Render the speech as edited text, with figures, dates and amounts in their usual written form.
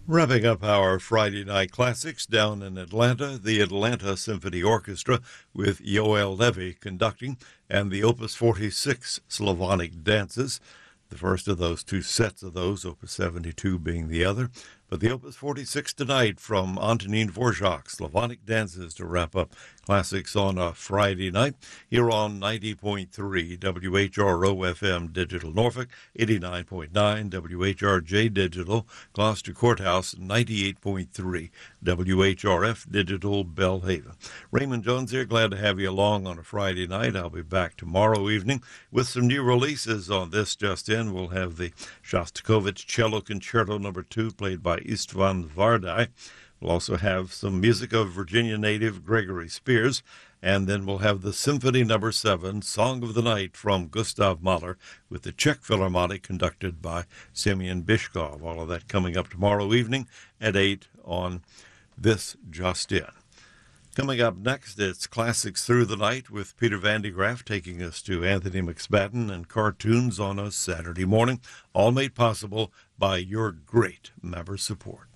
Wrapping up our Friday night classics down in Atlanta, the Atlanta Symphony Orchestra with Yoel Levy conducting, and the Opus 46 Slavonic Dances. The first of those two sets of those, Opus 72 being the other. But the Opus 46 tonight from Antonin Dvorak, Slavonic Dances, to wrap up classics on a Friday night here on 90.3 WHRO FM Digital Norfolk, 89.9 WHRJ Digital Gloucester Courthouse, 98.3 WHRF Digital Belhaven. Raymond Jones here, glad to have you along on a Friday night. I'll be back tomorrow evening with some new releases on this just in. We'll have the Shostakovich Cello Concerto No. 2 played by Istvan Vardai. We'll also have some music of Virginia native Gregory Spears, and then we'll have the Symphony No. 7, Song of the Night from Gustav Mahler with the Czech Philharmonic conducted by Semyon Bishkov. All of that coming up tomorrow evening at 8 on This Just In. Coming up next, it's Classics Through the Night with Peter Van de Graaff taking us to Anthony McSpadden and cartoons on a Saturday morning, all made possible by your great member support.